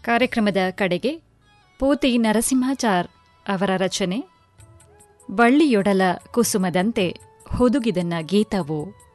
ಕಾರ್ಯಕ್ರಮದ ಕಡೆಗೆ ಪೂತಿ ನರಸಿಂಹಾಚಾರ್ ಅವರ ರಚನೆ ಬಳ್ಳಿಯೊಡಲ ಕುಸುಮದಂತೆ ಹುದುಗಿದನ್ನ ಗೀತವು.